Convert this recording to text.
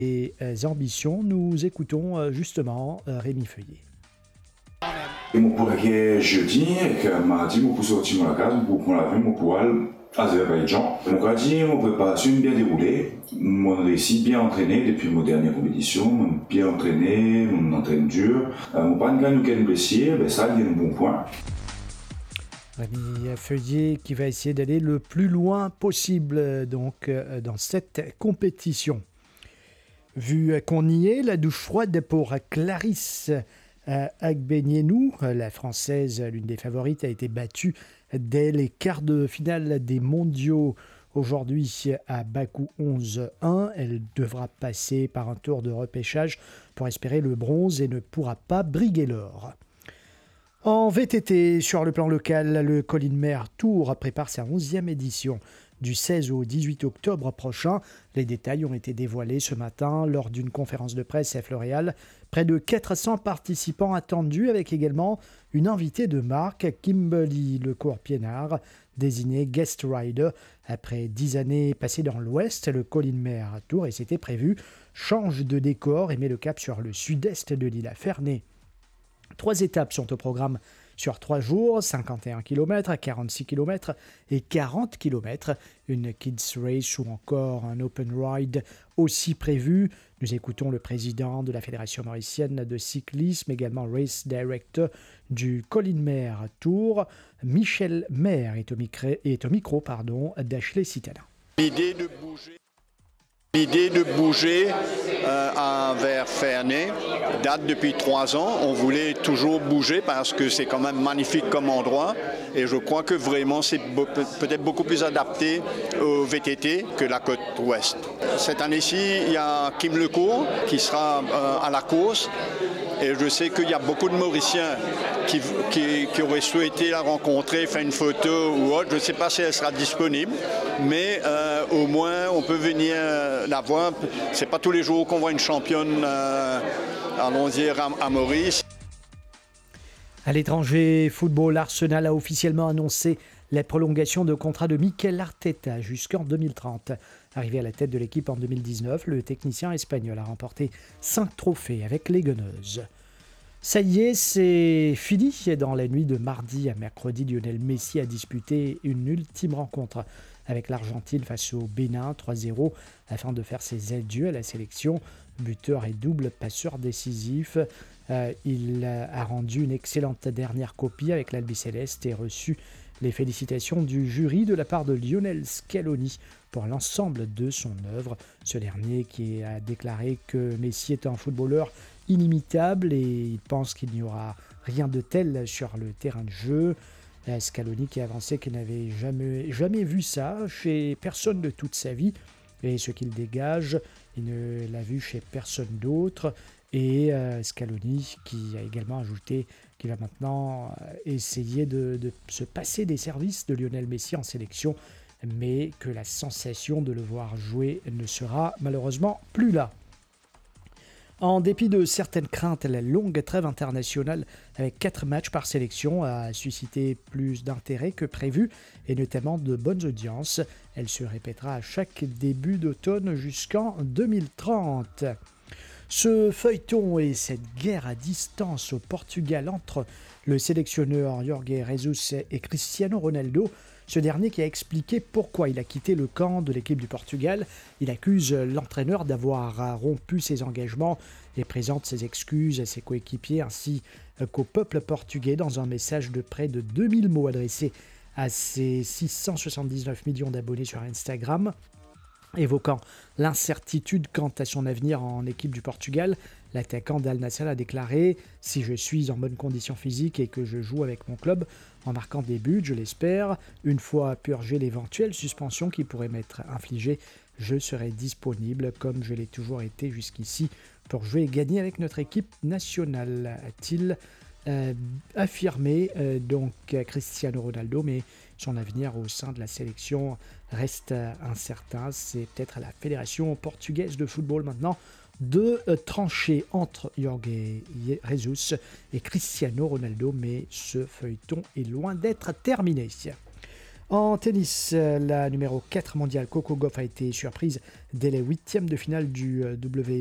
ambitions. Nous écoutons justement Rémi Feuillet. Pour jeudi, et que mardi, je peux sortir de la case pour prendre l'avion pour aller à Azerbaïdjan. Donc, a dit, mon préparation est bien déroulée. Mon récit bien entraîné depuis mon dernière compétition. Bien entraîné, mon entraîne dur. Mon pas de gagne aucun blessé, ça, il y a un bon point. Rémi Feuillet qui va essayer d'aller le plus loin possible donc, dans cette compétition. Vu qu'on y est, la douche froide pour Clarisse Agbenienou, la Française, l'une des favorites, a été battue dès les quarts de finale des mondiaux aujourd'hui à Bakou 11-1. Elle devra passer par un tour de repêchage pour espérer le bronze et ne pourra pas briguer l'or. En VTT, sur le plan local, le Colline Mer Tour prépare sa 11e édition. Du 16 au 18 octobre prochain, les détails ont été dévoilés ce matin lors d'une conférence de presse à Floréal. Près de 400 participants attendus, avec également une invitée de marque, Kimberly Lecourt-Piénard, désignée guest rider. Après 10 années passées dans l'Ouest, le Colline Mer Tour, et c'était prévu, change de décor et met le cap sur le sud-est de l'île à Ferney. 3 étapes sont au programme sur 3 jours, 51 km, 46 km et 40 km. Une Kids Race ou encore un Open Ride aussi prévu. Nous écoutons le président de la Fédération mauricienne de cyclisme, également Race Director du Colline Mer Tour. Michel Maire est au micro d'Ashley Citana. L'idée de bouger vers Ferney date depuis 3 ans. On voulait toujours bouger parce que c'est quand même magnifique comme endroit. Et je crois que vraiment c'est peut-être beaucoup plus adapté au VTT que la côte ouest. Cette année-ci, il y a Kim Lecourt qui sera à la course. Et je sais qu'il y a beaucoup de Mauriciens qui auraient souhaité la rencontrer, faire une photo ou autre. Je ne sais pas si elle sera disponible, mais au moins on peut venir la voir. Ce n'est pas tous les jours qu'on voit une championne, allons dire, à Maurice. À l'étranger, football, Arsenal a officiellement annoncé la prolongation de contrat de Mikel Arteta jusqu'en 2030. Arrivé à la tête de l'équipe en 2019, le technicien espagnol a remporté 5 trophées avec les Gunners. Ça y est, c'est fini. Dans la nuit de mardi à mercredi, Lionel Messi a disputé une ultime rencontre avec l'Argentine face au Bénin 3-0 afin de faire ses adieux à la sélection. Buteur et double passeur décisif. Il a rendu une excellente dernière copie avec l'Albiceleste et reçu les félicitations du jury de la part de Lionel Scaloni pour l'ensemble de son œuvre. Ce dernier qui a déclaré que Messi est un footballeur inimitable et il pense qu'il n'y aura rien de tel sur le terrain de jeu. Scaloni qui a avancé qu'il n'avait jamais vu ça chez personne de toute sa vie et ce qu'il dégage, il ne l'a vu chez personne d'autre. Et Scaloni qui a également ajouté qu'il va maintenant essayer de se passer des services de Lionel Messi en sélection, mais que la sensation de le voir jouer ne sera malheureusement plus là. En dépit de certaines craintes, la longue trêve internationale avec 4 matchs par sélection a suscité plus d'intérêt que prévu et notamment de bonnes audiences. Elle se répétera à chaque début d'automne jusqu'en 2030. Ce feuilleton et cette guerre à distance au Portugal entre le sélectionneur Jorge Jesus et Cristiano Ronaldo, ce dernier qui a expliqué pourquoi il a quitté le camp de l'équipe du Portugal. Il accuse l'entraîneur d'avoir rompu ses engagements et présente ses excuses à ses coéquipiers ainsi qu'au peuple portugais dans un message de près de 2000 mots adressé à ses 679 millions d'abonnés sur Instagram. Évoquant l'incertitude quant à son avenir en équipe du Portugal, l'attaquant d'Al Nassr a déclaré « Si je suis en bonne condition physique et que je joue avec mon club, en marquant des buts, je l'espère, une fois purgé l'éventuelle suspension qui pourrait m'être infligée, je serai disponible comme je l'ai toujours été jusqu'ici pour jouer et gagner avec notre équipe nationale », a-t-il affirmé donc Cristiano Ronaldo, mais son avenir au sein de la sélection reste incertain. C'est peut-être à la Fédération portugaise de football maintenant de trancher entre Jorge Jesus et Cristiano Ronaldo, mais ce feuilleton est loin d'être terminé. En tennis, la numéro 4 mondiale Coco Gauff a été surprise dès les huitièmes de finale du